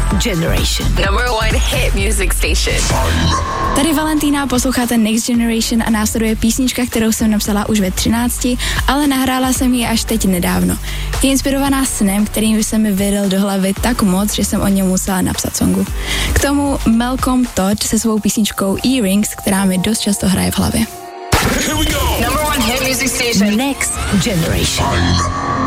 Generation. Number 1 hit music station. Tady Valentína, posloucháte Next Generation a následuje písnička, kterou jsem napsala už ve 13, ale nahrála jsem ji až teď nedávno. Je inspirovaná snem, kterým se mi vydal do hlavy tak moc, že jsem o něm musela napsat songu. K tomu Malcolm Todd se svou písničkou Earrings, která mi dost často hraje v hlavě. Number 1 hit music station. Next Generation.